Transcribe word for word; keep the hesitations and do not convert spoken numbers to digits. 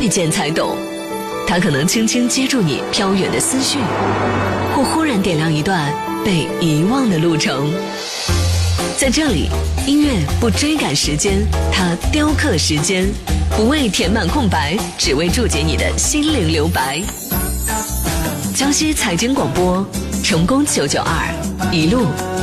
遇见才懂。它可能轻轻接住你飘远的思绪，或忽然点亮一段被遗忘的路程。在这里，音乐不追赶时间，它雕刻时间，不为填满空白，只为注解你的心灵留白。江西财经广播，成功九九二，一路